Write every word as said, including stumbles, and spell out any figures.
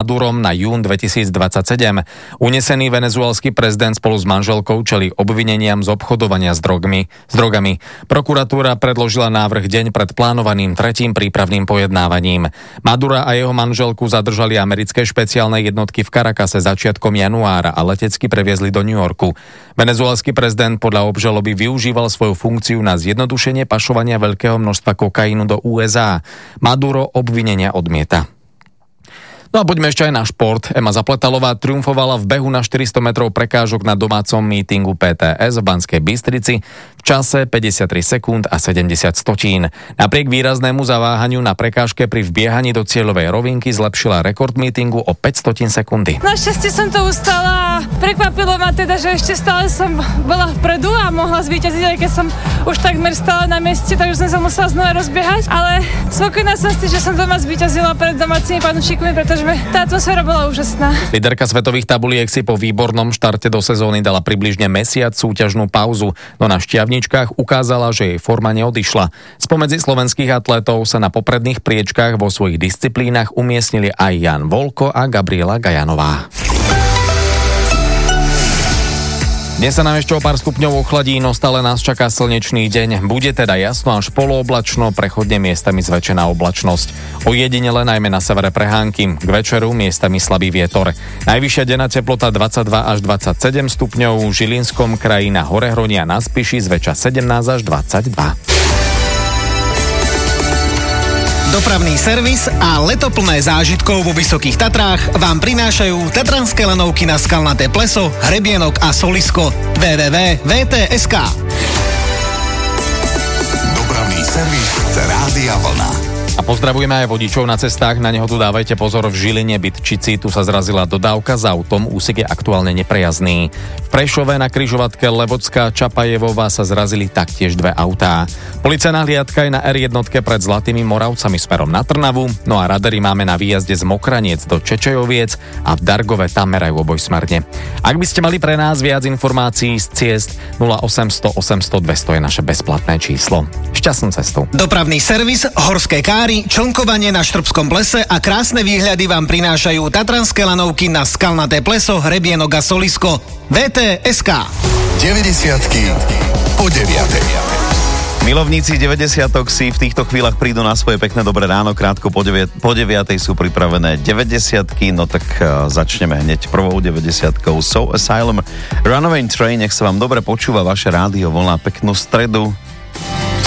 Madurom na jún dvetisícdvadsaťsedem. Unesený venezuelský prezident spolu s manželkou čelí obvineniam z obchodovania s drogmi. S drogami. Prokuratúra predložila návrh deň pred plánovaným tretím prípravným pojednávaním. Madura a jeho manželku zadržali americké špeciálne jednotky v Caracase začiatkom januára a letecky previezli do New Yorku. Venezuelský prezident podľa obžaloby využíval svoju funkciu na zjednodušenie pašovania veľkého množstva kokainu do ú es á. Maduro obvinenia odmieta. No a poďme ešte aj na šport. Ema Zapletalová triumfovala v behu na štyristo metrov prekážok na domácom mítingu pé té es v Banskej Bystrici v čase päťdesiattri sekúnd a sedemdesiat stotín. Napriek výraznému zaváhaniu na prekážke pri vbiehaní do cieľovej rovinky zlepšila rekord mítingu o päť stotín sekundy. Našťastie som to ustala. Prekvapilo ma teda, že ešte stále som bola vpredu a mohla zvíťaziť, aj keď som už takmer stále na mieste, takže som sa musela znova rozbiehať, ale spokojná som s tým, že som doma zvíťazila pred domácimi fanúšikmi, pretože tá atmosféra bola úžasná. Líderka svetových tabuliek si po výbornom štarte do sezóny dala približne mesiac súťažnú pauzu, no na šťavničkách ukázala, že jej forma neodišla. Spomedzi slovenských atlétov sa na popredných priečkách vo svojich disciplínach umiestnili aj Jan Volko a Gabriela Gajanová. Dnes sa nám ešte o pár stupňov ochladí, no stále nás čaká slnečný deň. Bude teda jasno až polooblačno, prechodne miestami zväčšená oblačnosť. Ojedinele najmä na severe prehánky, k večeru miestami slabý vietor. Najvyššia denná teplota dvadsaťdva až dvadsaťsedem stupňov, v Žilinskom kraji na Horehroní a na Spiši zväčša sedemnásť až dvadsaťdva. Dopravný servis a leto plné zážitkov vo Vysokých Tatrách vám prinášajú tatranské lanovky na Skalnaté pleso, Hrebienok a Solisko. w w w bodka v t bodka es ká. Dopravný servis Rádia Vlna. A pozdravujeme aj vodičov na cestách, na neho tu dávajte pozor. V Žiline Bytčici tu sa zrazila dodávka s autom, úsek je aktuálne neprejazdný. V Prešove na križovatke Levodská Čapajevová sa zrazili taktiež dve autá. Policajná hliadka je na er jedna pred Zlatými Moravcami smerom na Trnavu, no a radery máme na výjazde z Mokraniec do Čečejoviec a v Dargove tam merajú obojsmerne. Ak by ste mali pre nás viac informácií z ciest, nula osemsto osemsto dvesto je naše bezplatné číslo. Šťastnú cestu. Dopravný servis Horské káry, člnkovanie na Štrbskom plese a krásne výhľady vám prinášajú tatranské lanovky na Skalnaté pleso, Hrebienok a Solisko. vé té bodka es ká. deväťdesiatky po deviatej. Milovníci deväťdesiatok si v týchto chvíľach prídu na svoje pekné dobré ráno, krátko po, deviat, po deviatej sú pripravené deväťdesiatky, no tak uh, začneme hneď prvou deväťdesiatkou. So Asylum, Runaway Train, nech sa vám dobre počúva vaše rádio Vlna, peknú stredu.